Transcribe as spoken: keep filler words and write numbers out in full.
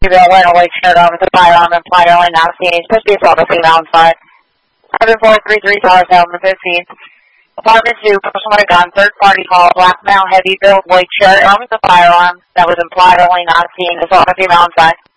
female wearing a white shirt on with a firearm implied only not seen. Supposed to be assault a female inside. seven four three three South Avenue fifteen. Apartment two, person with a gun, third party call, black male, heavy build, white shirt, armed with a firearm that was implied only not seen. Assault a female inside.